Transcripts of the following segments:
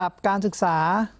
การศึกษา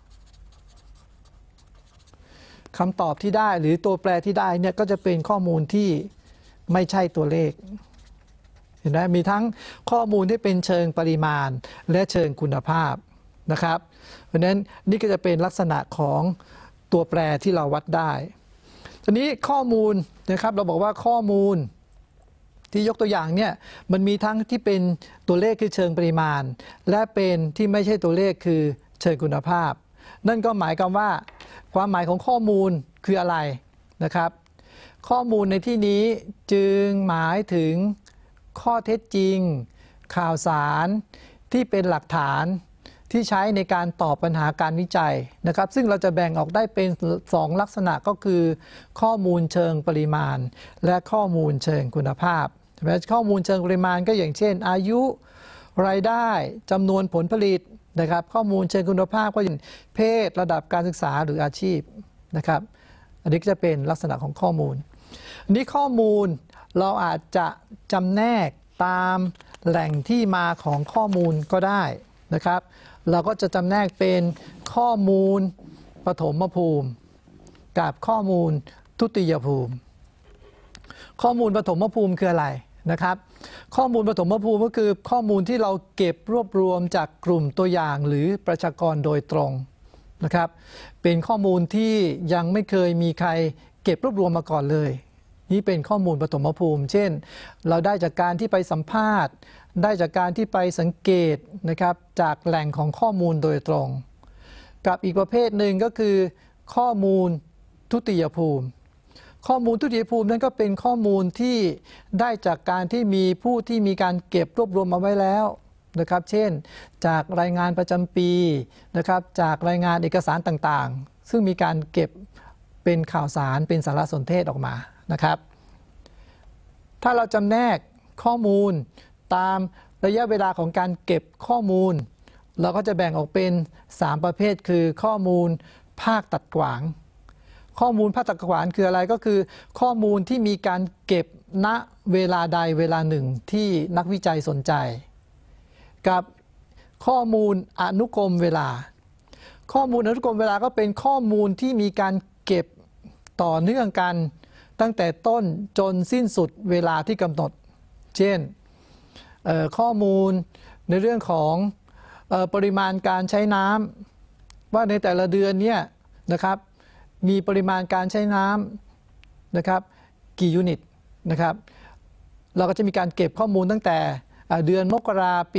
คำตอบที่ได้หรือตัวแปรที่ได้เนี่ยก็จะเป็นข้อมูลที่ไม่ใช่ตัวเลขเห็นไหมมีทั้งข้อมูลที่เป็นเชิงปริมาณและเชิงคุณภาพนะครับเพราะฉะนั้นนี่ก็จะเป็นลักษณะของตัวแปรที่เราวัดได้ทีนี้ข้อมูลนะครับเราบอกว่าข้อมูลที่ยกตัวอย่างเนี่ยมันมีทั้งที่เป็นตัวเลขคือเชิงปริมาณและเป็นที่ไม่ใช่ตัวเลขคือเชิงคุณภาพนั่นก็หมายความว่าความหมายของข้อมูลคืออะไรนะครับข้อมูลในที่นี้จึงหมายถึงข้อเท็จจริงข่าวสารที่เป็นหลักฐานที่ใช้ในการตอบปัญหาการวิจัยนะครับซึ่งเราจะแบ่งออกได้เป็น2ลักษณะก็คือข้อมูลเชิงปริมาณและข้อมูลเชิงคุณภาพข้อมูลเชิงปริมาณก็อย่างเช่นอายุรายได้จำนวนผลผลิตนะครับข้อมูลเชิงคุณภาพก็อย่างเพศระดับการศึกษาหรืออาชีพนะครับอันนี้ก็จะเป็นลักษณะของข้อมูลนี้ข้อมูลเราอาจจะจำแนกตามแหล่งที่มาของข้อมูลก็ได้นะครับเราก็จะจำแนกเป็นข้อมูลปฐมภูมิกับข้อมูลทุติยภูมิข้อมูลปฐมภูมิคืออะไรนะครับข้อมูลปฐมภูมิก็คือข้อมูลที่เราเก็บรวบรวมจากกลุ่มตัวอย่างหรือประชากรโดยตรงนะครับเป็นข้อมูลที่ยังไม่เคยมีใครเก็บรวบรวมมาก่อนเลยนี่เป็นข้อมูลปฐมภูมิเช่นเราได้จากการที่ไปสัมภาษณ์ได้จากการที่ไปสังเกตนะครับจากแหล่งของข้อมูลโดยตรงกับอีกประเภทหนึ่งก็คือข้อมูลทุติยภูมิข้อมูลทุติยภูมินั้นก็เป็นข้อมูลที่ได้จากการที่มีผู้ที่มีการเก็บรวบรวมมาไว้แล้วนะครับเช่นจากรายงานประจำปีนะครับจากรายงานเอกสารต่างๆซึ่งมีการเก็บเป็นข่าวสารเป็นสารสนเทศออกมานะครับถ้าเราจำแนกข้อมูลตามระยะเวลาของการเก็บข้อมูลเราก็จะแบ่งออกเป็น3ประเภทคือข้อมูลภาคตัดขวางข้อมูลภาคตัดขวางคืออะไรก็คือข้อมูลที่มีการเก็บณเวลาใดเวลาหนึ่งที่นักวิจัยสนใจกับข้อมูลอนุกรมเวลาข้อมูลอนุกรมเวลาก็เป็นข้อมูลที่มีการเก็บต่อเนื่องกันตั้งแต่ต้นจนสิ้นสุดเวลาที่กำหนดเช่นข้อมูลในเรื่องของปริมาณการใช้น้ำว่าในแต่ละเดือนเนี่ยนะครับมีปริมาณการใช้น้ำนะครับกี่ยูนิตนะครับเราก็จะมีการเก็บข้อมูลตั้งแต่เดือนมกราปี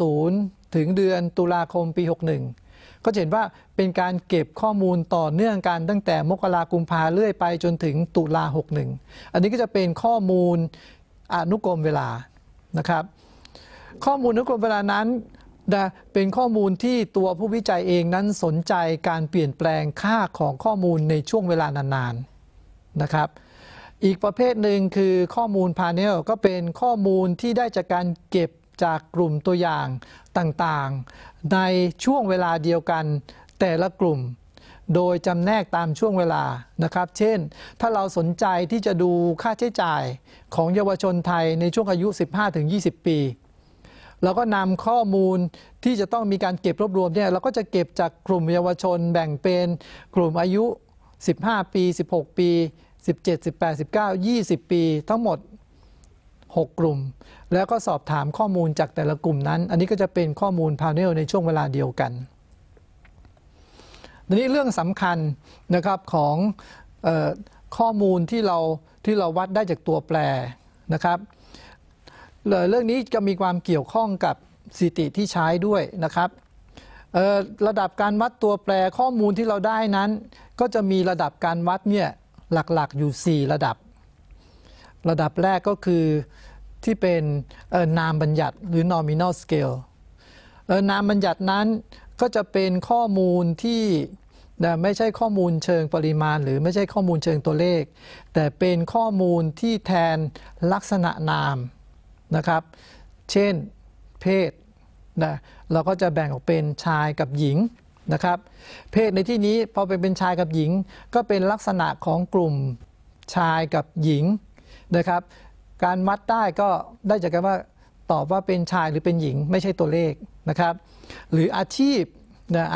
60 ถึงเดือนตุลาคมปี 61 ก็เห็นว่าเป็นการเก็บข้อมูลต่อเนื่องกันตั้งแต่มกรากุมภาเรื่อยไปจนถึงตุลา 61 อันนี้ก็จะเป็นข้อมูลอนุกรมเวลานะครับข้อมูลอนุกรมเวลานั้นเป็นข้อมูลที่ตัวผู้วิจัยเองนั้นสนใจการเปลี่ยนแปลงค่าของข้อมูลในช่วงเวลานานๆนะครับอีกประเภทหนึ่งคือข้อมูลพาเนลก็เป็นข้อมูลที่ได้จากการเก็บจากกลุ่มตัวอย่างต่างๆในช่วงเวลาเดียวกันแต่ละกลุ่มโดยจำแนกตามช่วงเวลานะครับเช่นถ้าเราสนใจที่จะดูค่าใช้จ่ายของเยาวชนไทยในช่วงอายุ 15-20 ปีเราก็นำข้อมูลที่จะต้องมีการเก็บรวบรวมเนี่ยเราก็จะเก็บจากกลุ่มเยาวชนแบ่งเป็นกลุ่มอายุ 15 ปี 16 ปี 17 18 19 20 ปีทั้งหมด6 กลุ่มแล้วก็สอบถามข้อมูลจากแต่ละกลุ่มนั้นอันนี้ก็จะเป็นข้อมูลพาเนลในช่วงเวลาเดียวกันทีนี้เรื่องสำคัญนะครับของข้อมูลที่เราวัดได้จากตัวแปรนะครับเรื่องนี้จะมีความเกี่ยวข้องกับสถิติที่ใช้ด้วยนะครับระดับการวัดตัวแปรข้อมูลที่เราได้นั้นก็จะมีระดับการวัดเนี่ยหลักๆอยู่4ระดับแรกก็คือที่เป็นนามบัญญัติหรือ nominal scale นามบัญญัตินั้นก็จะเป็นข้อมูลที่ไม่ใช่ข้อมูลเชิงปริมาณหรือไม่ใช่ข้อมูลเชิงตัวเลขแต่เป็นข้อมูลที่แทนลักษณะนามนะครับเช่นเพศนะเราก็จะแบ่งออกเป็นชายกับหญิงนะครับเพศในที่นี้พอเป็นชายกับหญิงก็เป็นลักษณะของกลุ่มชายกับหญิงนะครับการวัดได้ก็ได้จากการว่าตอบว่าเป็นชายหรือเป็นหญิงไม่ใช่ตัวเลขนะครับหรืออาชีพนะ